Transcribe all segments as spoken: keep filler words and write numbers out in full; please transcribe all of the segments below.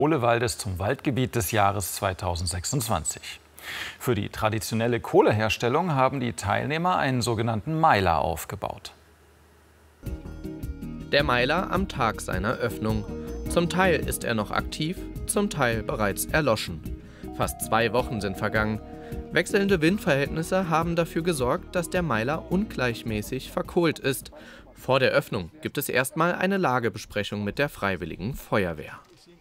Ohlewaldes zum Waldgebiet des Jahres zweitausendsechsundzwanzig. Für die traditionelle Kohleherstellung haben die Teilnehmer einen sogenannten Meiler aufgebaut. Der Meiler am Tag seiner Öffnung. Zum Teil ist er noch aktiv, zum Teil bereits erloschen. Fast zwei Wochen sind vergangen. Wechselnde Windverhältnisse haben dafür gesorgt, dass der Meiler ungleichmäßig verkohlt ist. Vor der Öffnung gibt es erstmal eine Lagebesprechung mit der Freiwilligen Feuerwehr.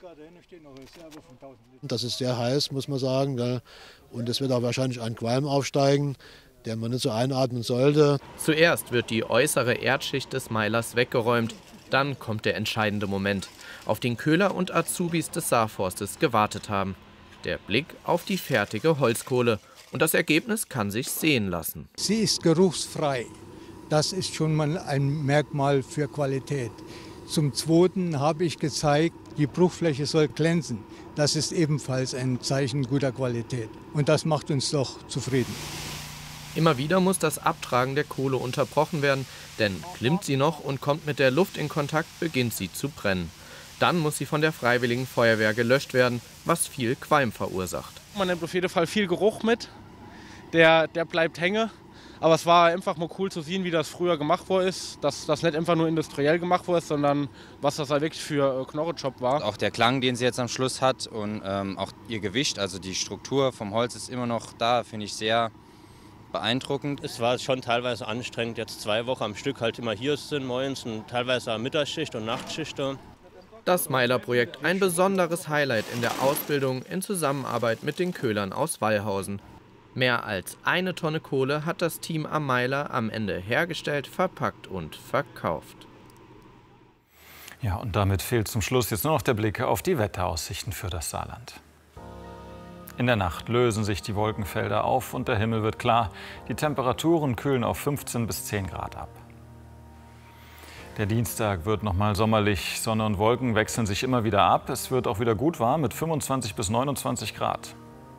Das ist sehr heiß, muss man sagen, gell? Und es wird auch wahrscheinlich ein Qualm aufsteigen, den man nicht so einatmen sollte. Zuerst wird die äußere Erdschicht des Meilers weggeräumt. Dann kommt der entscheidende Moment, auf den Köhler und Azubis des Saarforstes gewartet haben. Der Blick auf die fertige Holzkohle. Und das Ergebnis kann sich sehen lassen. Sie ist geruchsfrei. Das ist schon mal ein Merkmal für Qualität. Zum Zweiten habe ich gezeigt, die Bruchfläche soll glänzen. Das ist ebenfalls ein Zeichen guter Qualität. Und das macht uns doch zufrieden. Immer wieder muss das Abtragen der Kohle unterbrochen werden, denn glimmt sie noch und kommt mit der Luft in Kontakt, beginnt sie zu brennen. Dann muss sie von der Freiwilligen Feuerwehr gelöscht werden, was viel Qualm verursacht. Man nimmt auf jeden Fall viel Geruch mit, der, der bleibt hängen. Aber es war einfach mal cool zu sehen, wie das früher gemacht worden ist. Dass das nicht einfach nur industriell gemacht wurde, sondern was das halt wirklich für Knochenjob war. Auch der Klang, den sie jetzt am Schluss hat und ähm, auch ihr Gewicht, also die Struktur vom Holz ist immer noch da, finde ich sehr beeindruckend. Es war schon teilweise anstrengend, jetzt zwei Wochen am Stück halt immer hier sind, morgens und teilweise Mittagsschicht und Nachtschicht. Das Meiler-Projekt, ein besonderes Highlight in der Ausbildung in Zusammenarbeit mit den Köhlern aus Wallhausen. Mehr als eine Tonne Kohle hat das Team am Meiler am Ende hergestellt, verpackt und verkauft. Ja, und damit fehlt zum Schluss jetzt nur noch der Blick auf die Wetteraussichten für das Saarland. In der Nacht lösen sich die Wolkenfelder auf und der Himmel wird klar. Die Temperaturen kühlen auf fünfzehn bis zehn Grad ab. Der Dienstag wird noch mal sommerlich. Sonne und Wolken wechseln sich immer wieder ab. Es wird auch wieder gut warm mit fünfundzwanzig bis neunundzwanzig Grad.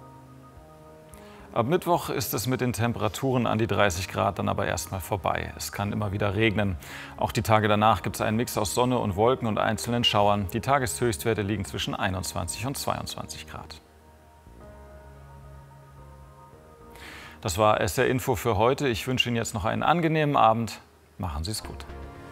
Ab Mittwoch ist es mit den Temperaturen an die dreißig Grad dann aber erstmal vorbei. Es kann immer wieder regnen. Auch die Tage danach gibt es einen Mix aus Sonne und Wolken und einzelnen Schauern. Die Tageshöchstwerte liegen zwischen einundzwanzig und zweiundzwanzig Grad. Das war S R Info für heute. Ich wünsche Ihnen jetzt noch einen angenehmen Abend. Machen Sie es gut.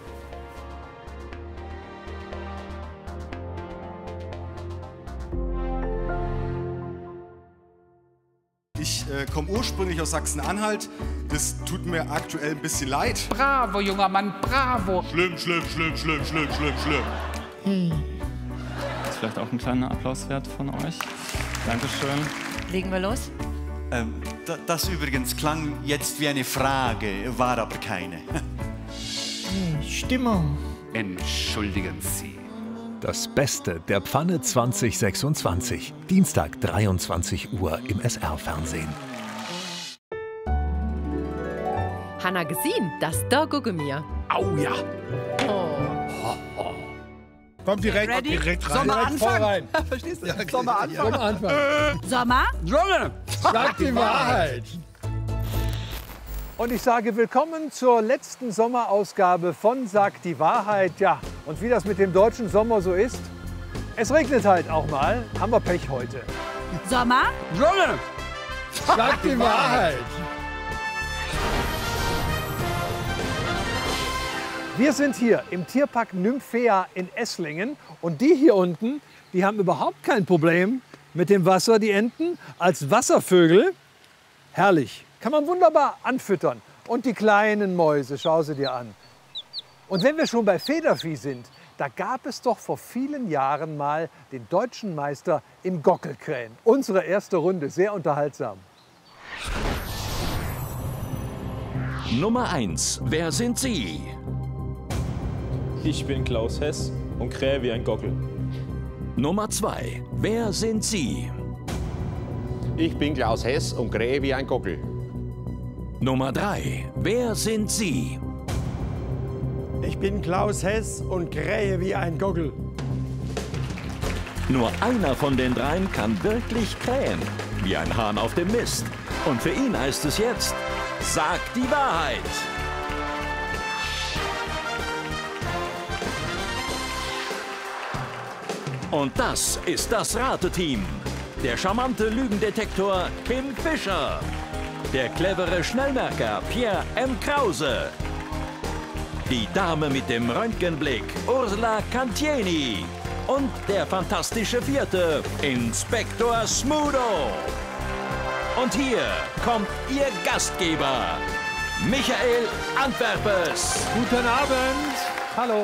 Ich äh, komme ursprünglich aus Sachsen-Anhalt. Das tut mir aktuell ein bisschen leid. Bravo, junger Mann, bravo. Schlimm, schlimm, schlimm, schlimm, schlimm, schlimm, schlimm. Hm. Das ist vielleicht auch ein kleiner Applaus wert von euch. Dankeschön. Legen wir los? Ähm, das übrigens klang jetzt wie eine Frage, war aber keine. Hm, Stimmung. Entschuldigen Sie. Das Beste der Pfanne zwanzig sechsundzwanzig. Dienstag, dreiundzwanzig Uhr im S R-Fernsehen. Hanna gesehen, das da gucke mir. Au ja. Oh. Ho, ho. Kommt direkt, Ready? direkt rein. Sommer direkt anfangen. Rein. Verstehst du? Ja, okay. Sommer anfangen. Sommer anfangen. Sommer? Sonne. Sag die Wahrheit. Und ich sage willkommen zur letzten Sommerausgabe von Sag die Wahrheit. Ja, und wie das mit dem deutschen Sommer so ist, es regnet halt auch mal. Haben wir Pech heute. Sommer? Sonne. Sag die Wahrheit. Wir sind hier im Tierpark Nymphea in Esslingen. Und die hier unten, die haben überhaupt kein Problem mit dem Wasser, die Enten. Als Wasservögel, herrlich. Kann man wunderbar anfüttern. Und die kleinen Mäuse, schau sie dir an. Und wenn wir schon bei Federvieh sind, da gab es doch vor vielen Jahren mal den deutschen Meister im Gockelkrähen. Unsere erste Runde, sehr unterhaltsam. Nummer eins. Wer sind Sie? Ich bin Klaus Hess und krähe wie ein Gockel. Nummer zwei. Wer sind Sie? Ich bin Klaus Hess und krähe wie ein Gockel. Nummer drei. Wer sind Sie? Ich bin Klaus Hess und krähe wie ein Gockel. Nur einer von den dreien kann wirklich krähen. Wie ein Hahn auf dem Mist. Und für ihn heißt es jetzt, sag die Wahrheit. Und das ist das Rateteam. Der charmante Lügendetektor Kim Fischer. Der clevere Schnellmerker Pierre M. Krause. Die Dame mit dem Röntgenblick Ursula Cantieni. Und der fantastische Vierte, Inspektor Smudo. Und hier kommt Ihr Gastgeber, Michael Antwerpes. Guten Abend. Hallo.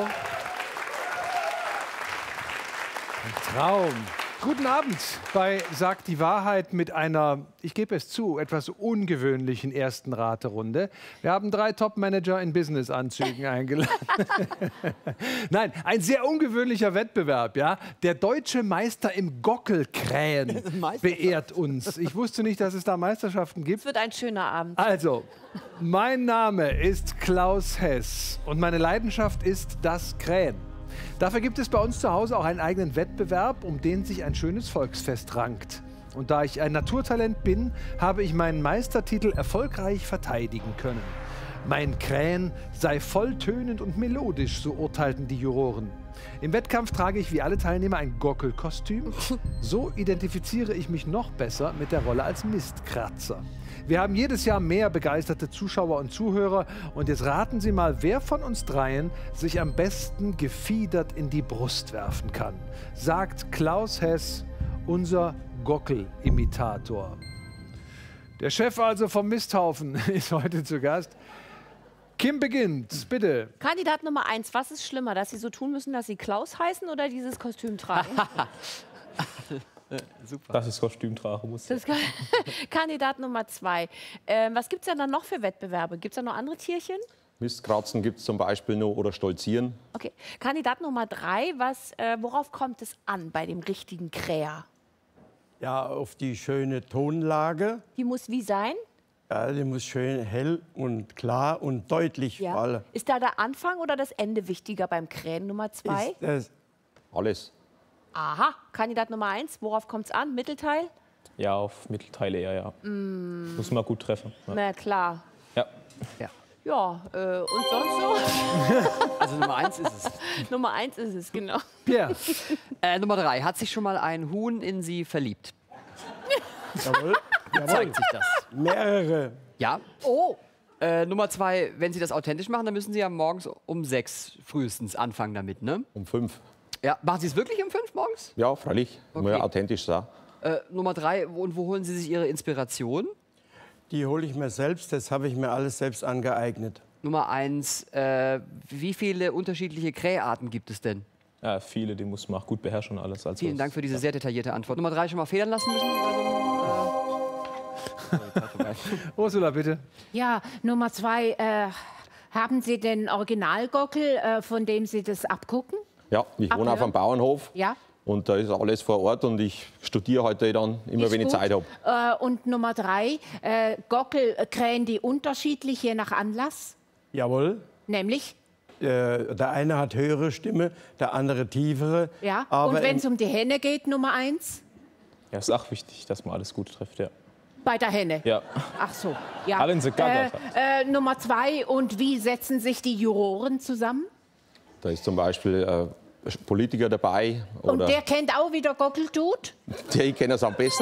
Ein Traum. Guten Abend bei Sagt die Wahrheit mit einer, ich gebe es zu, etwas ungewöhnlichen ersten Raterunde. Wir haben drei Top-Manager in Business-Anzügen eingeladen. Nein, ein sehr ungewöhnlicher Wettbewerb. Ja? Der deutsche Meister im Gockelkrähen beehrt uns. Ich wusste nicht, dass es da Meisterschaften gibt. Es wird ein schöner Abend. Also, mein Name ist Klaus Hess und meine Leidenschaft ist das Krähen. Dafür gibt es bei uns zu Hause auch einen eigenen Wettbewerb, um den sich ein schönes Volksfest rankt. Und da ich ein Naturtalent bin, habe ich meinen Meistertitel erfolgreich verteidigen können. Mein Krähen sei volltönend und melodisch, so urteilten die Juroren. Im Wettkampf trage ich wie alle Teilnehmer ein Gockelkostüm. So identifiziere ich mich noch besser mit der Rolle als Mistkratzer. Wir haben jedes Jahr mehr begeisterte Zuschauer und Zuhörer. Und jetzt raten Sie mal, wer von uns dreien sich am besten gefiedert in die Brust werfen kann. Sagt Klaus Hess, unser Gockel-Imitator. Der Chef also vom Misthaufen ist heute zu Gast. Kim beginnt, bitte. Kandidat Nummer eins, was ist schlimmer, dass Sie so tun müssen, dass Sie Klaus heißen oder dieses Kostüm tragen? Super. Das ist Kostüm tragen muss. Das kann, Kandidat Nummer zwei. Ähm, was gibt es denn dann noch für Wettbewerbe? Gibt es da noch andere Tierchen? Mistkratzen gibt es zum Beispiel noch oder Stolzieren. Okay. Kandidat Nummer drei. Was, äh, worauf kommt es an bei dem richtigen Kräher? Ja, auf die schöne Tonlage. Die muss wie sein? Ja, die muss schön hell und klar und deutlich Ja. fallen. Ist da der Anfang oder das Ende wichtiger beim Krähen Nummer zwei? Ist das Alles. Aha. Kandidat Nummer eins. Worauf kommt es an? Mittelteil? Ja, auf Mittelteile eher, ja. Mm. Muss man gut treffen. Ja. Na klar. Ja. Ja, ja äh, und sonst so? Also Nummer eins ist es. Nummer eins ist es, genau. Pierre. Äh, Nummer drei. Hat sich schon mal ein Huhn in Sie verliebt? Jawohl. Wie zeigt sich das? Mehrere. Ja. Oh. Äh, Nummer zwei. Wenn Sie das authentisch machen, dann müssen Sie ja morgens um sechs frühestens anfangen damit, ne? Um fünf. Ja. Machen Sie es wirklich um fünf morgens? Ja, freilich. Okay. Muss ja authentisch sein. Äh, Nummer drei. Wo, und wo holen Sie sich Ihre Inspiration? Die hole ich mir selbst, das habe ich mir alles selbst angeeignet. Nummer eins. Äh, wie viele unterschiedliche Kräharten gibt es denn? Ja, viele, die muss man auch gut beherrschen alles. Also Vielen Dank für diese sehr detaillierte Antwort. Nummer drei schon mal federn lassen müssen? Also, Ursula, bitte. Ja, Nummer zwei. Äh, haben Sie den Originalgockel, äh, von dem Sie das abgucken? Ja, ich wohne auf einem Bauernhof. Ja. Und da ist alles vor Ort und ich studiere heute dann immer, Ist wenn ich gut. Zeit habe. Äh, und Nummer drei. Äh, Gockel äh, krähen die unterschiedlich je nach Anlass? Jawohl. Nämlich? Äh, der eine hat höhere Stimme, der andere tiefere. Ja. Aber und wenn im- es um die Henne geht, Nummer eins? Ja, ist auch wichtig, dass man alles gut trifft, ja. Bei der Henne? Ja. Ach so. Ja. Alle sind gaga. äh, äh, Nummer zwei. Und wie setzen sich die Juroren zusammen? Da ist zum Beispiel ein Politiker dabei. Und Oder der kennt auch, wie der Gockel tut? der ich kenne es am besten.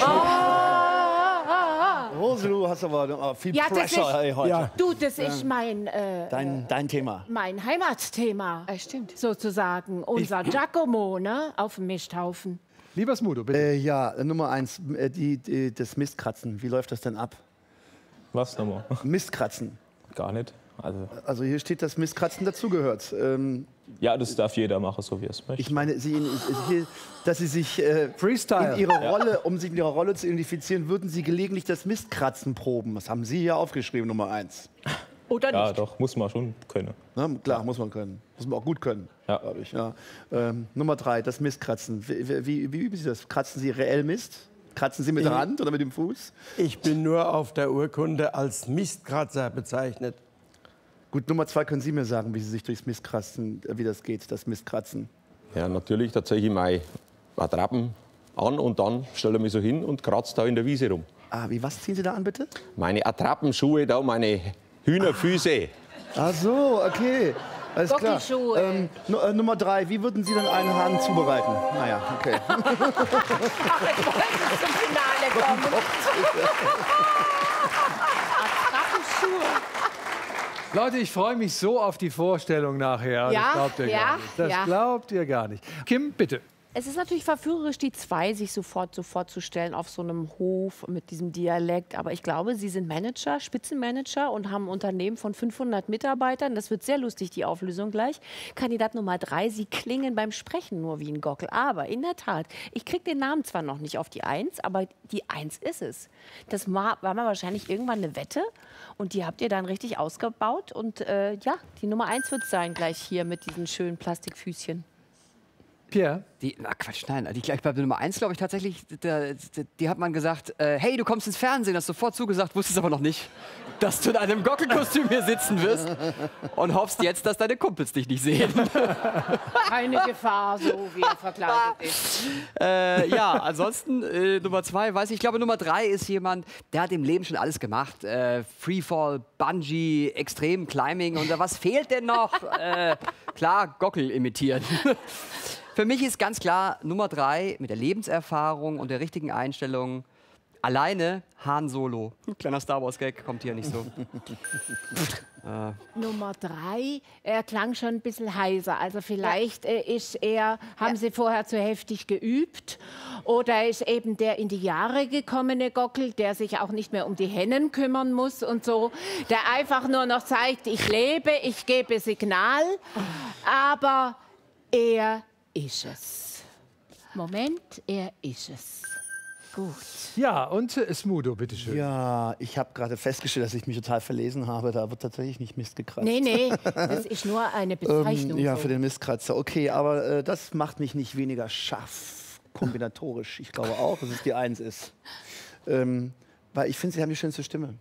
Rose, du hast aber äh, viel Ja, das Pressure ist, hey, heute. ja. Du, das ist mein, äh, Dein, dein Thema. mein Heimatthema, äh, stimmt. sozusagen. Unser Giacomo, ne, auf dem Misthaufen. Lieber Smudo, bitte. Äh, ja, äh, Nummer eins, äh, die, die, das Mistkratzen. Wie läuft das denn ab? Was nochmal? Mistkratzen. Gar nicht. Also, Also hier steht, dass Mistkratzen dazugehört. Ähm, ja, das darf jeder machen, so wie er es möchte. ich meine, Sie, hier, dass Sie sich äh, Freestyle. in Ihrer Ja. Rolle, um sich in Ihrer Rolle zu identifizieren, würden Sie gelegentlich das Mistkratzen proben. Das haben Sie hier aufgeschrieben, Nummer eins. Oder Ja, nicht? doch, muss man schon können. Na, klar, muss man können. Muss man auch gut können, Ja. glaube ich. Ja. Ähm, Nummer drei, das Mistkratzen. Wie, wie, wie üben Sie das? Kratzen Sie reell Mist? Kratzen Sie mit der Ich- Hand oder mit dem Fuß? Ich bin nur auf der Urkunde als Mistkratzer bezeichnet. Gut, Nummer zwei, können Sie mir sagen, wie Sie sich durchs Mistkratzen, äh, wie das geht, das Mistkratzen? Ja, natürlich, da ziehe ich meine Attrappen an und dann stelle ich mich so hin und kratze da in der Wiese rum. Ah, wie, was ziehen Sie da an, bitte? Meine Attrappenschuhe da, meine Hühnerfüße. Ach so, okay. Alles klar. Gockelschuhe. Ähm, nu- äh, Nummer drei, wie würden Sie denn einen Hahn zubereiten? Naja, okay. Ach, jetzt wollen Sie zum Finale kommen. Leute, ich freue mich so auf die Vorstellung nachher. Ja, das glaubt ihr ja, gar nicht. Das ja. glaubt ihr gar nicht. Kim, bitte. Es ist natürlich verführerisch, die zwei sich sofort so vorzustellen auf so einem Hof mit diesem Dialekt. Aber ich glaube, Sie sind Manager, Spitzenmanager und haben ein Unternehmen von fünfhundert Mitarbeitern. Das wird sehr lustig, die Auflösung gleich. Kandidat Nummer drei, Sie klingen beim Sprechen nur wie ein Gockel. Aber in der Tat, ich kriege den Namen zwar noch nicht auf die Eins, aber die Eins ist es. Das war war mal wahrscheinlich irgendwann eine Wette und die habt ihr dann richtig ausgebaut. Und äh, ja, die Nummer Eins wird es sein gleich hier mit diesen schönen Plastikfüßchen. Pierre? Die, na Quatsch, nein. Die, gleich bei Nummer eins, glaube ich tatsächlich, da, die, die hat man gesagt, äh, hey, du kommst ins Fernsehen, hast sofort zugesagt, wusstest aber noch nicht, dass du in einem Gockelkostüm hier sitzen wirst und hoffst jetzt, dass deine Kumpels dich nicht sehen. Keine Gefahr, so wie er verkleidet ist. äh, ja, ansonsten äh, Nummer zwei, weiß ich, ich glaube Nummer drei ist jemand, der hat im Leben schon alles gemacht. Äh, Freefall, Bungee, Extrem Climbing und was fehlt denn noch? äh, klar, Gockel imitieren. Für mich ist ganz klar Nummer drei mit der Lebenserfahrung und der richtigen Einstellung alleine Han Solo. Kleiner Star Wars Gag, kommt hier nicht so. äh. Nummer drei, er klang schon ein bisschen heiser. Also vielleicht äh, ist er, haben ja. Sie vorher zu heftig geübt oder ist eben der in die Jahre gekommene Gockel, der sich auch nicht mehr um die Hennen kümmern muss und so, der einfach nur noch zeigt, ich lebe, ich gebe Signal, aber er ist es. Moment, er ist es. Gut. Ja, und äh, Smudo, bitteschön. Ja, ich habe gerade festgestellt, dass ich mich total verlesen habe. Da wird tatsächlich nicht Mist gekratzt. Nee, nee, das ist nur eine Bezeichnung. ähm, ja, so. für den Mistkratzer. Okay, aber äh, das macht mich nicht weniger scharf. Kombinatorisch. Ich glaube auch, dass es die Eins ist. Ähm, weil ich finde, Sie haben die schönste Stimme.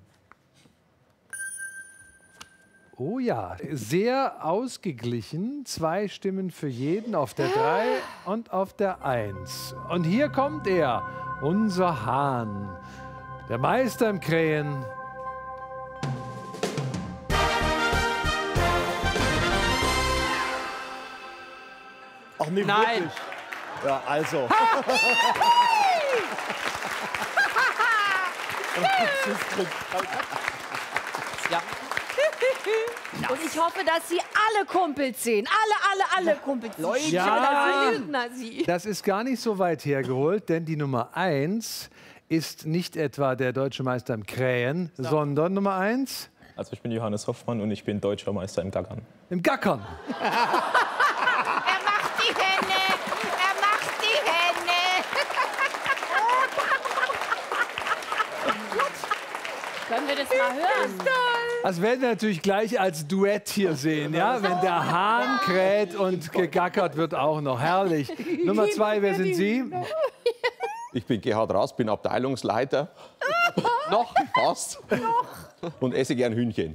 Oh ja, sehr ausgeglichen. Zwei Stimmen für jeden auf der drei und auf der eins. Und hier kommt er, unser Hahn, der Meister im Krähen. Ach, nicht Nein. wirklich. Ja, also. ja. Und ich hoffe, dass Sie alle Kumpels sehen. Alle, alle, alle Kumpels. Leute, Ja. Na, Sie. Das ist gar nicht so weit hergeholt, denn die Nummer eins ist nicht etwa der deutsche Meister im Krähen, So. sondern Nummer eins Also ich bin Johannes Hoffmann und ich bin deutscher Meister im Gackern. im Gackern. Er macht die Henne! Er macht die Henne! Können wir das mal hören? Das werden wir natürlich gleich als Duett hier sehen, ja? Wenn der Hahn kräht und gegackert wird auch noch. Herrlich. Nummer zwei, wer sind Sie? Ich bin Gerhard Rast, bin Abteilungsleiter. Noch? Passt. Noch. Und esse gern Hühnchen.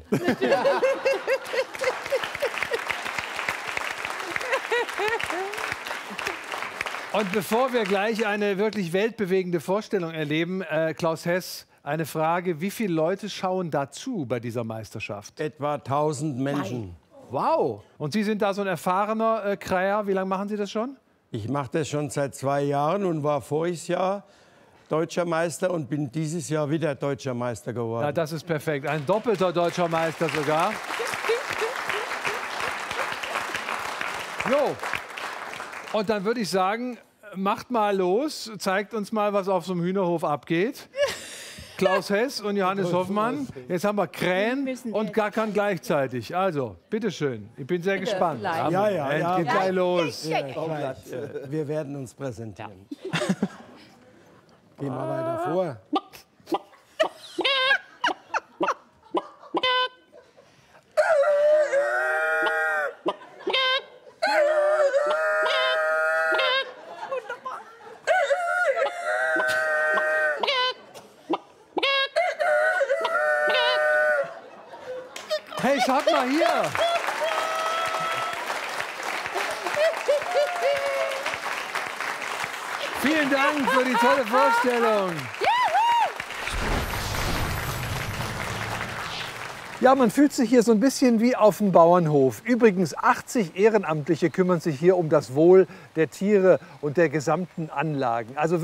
Und bevor wir gleich eine wirklich weltbewegende Vorstellung erleben, äh, Klaus Hess, eine Frage, wie viele Leute schauen dazu bei dieser Meisterschaft? Etwa tausend Menschen. Wow! Und Sie sind da so ein erfahrener äh, Kräher. Wie lange machen Sie das schon? Ich mache das schon seit zwei Jahren und war voriges Jahr deutscher Meister und bin dieses Jahr wieder deutscher Meister geworden. Ja, das ist perfekt. Ein doppelter deutscher Meister sogar. Jo. Und dann würde ich sagen, macht mal los, zeigt uns mal, was auf so einem Hühnerhof abgeht. Klaus Hess und Johannes Hoffmann. Jetzt haben wir Krähen und Gackern gleichzeitig. Also, bitteschön. Ich bin sehr gespannt. Ja, ja, ja. ja. Geht gleich los. Ja, gleich. Wir werden uns präsentieren. Geh mal weiter vor. Hey, schaut mal hier. Vielen Dank für die tolle Vorstellung. Ja, man fühlt sich hier so ein bisschen wie auf dem Bauernhof. Übrigens, achtzig Ehrenamtliche kümmern sich hier um das Wohl der Tiere und der gesamten Anlagen. Also